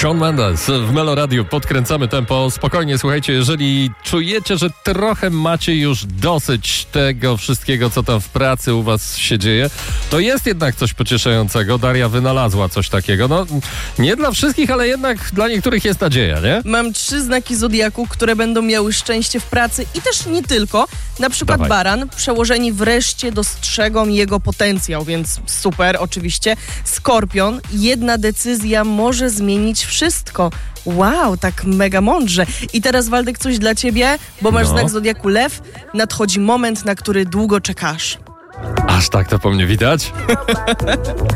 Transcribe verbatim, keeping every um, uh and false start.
Shawn Mendes w Melo Radio. Podkręcamy tempo. Spokojnie, słuchajcie, jeżeli czujecie, że trochę macie już dosyć tego wszystkiego, co tam w pracy u was się dzieje, to jest jednak coś pocieszającego. Daria wynalazła coś takiego. No, nie dla wszystkich, ale jednak dla niektórych jest nadzieja, nie? Mam trzy znaki zodiaku, które będą miały szczęście w pracy i też nie tylko. Na przykład Dawaj. Baran. Przełożeni wreszcie dostrzegą jego potencjał, więc super, oczywiście. Skorpion. Jedna decyzja może zmienić wszystko. Wow, tak mega mądrze. I teraz, Waldek, coś dla ciebie, bo masz No. znak zodiaku Lew. Nadchodzi moment, na który długo czekasz. Aż tak to po mnie widać?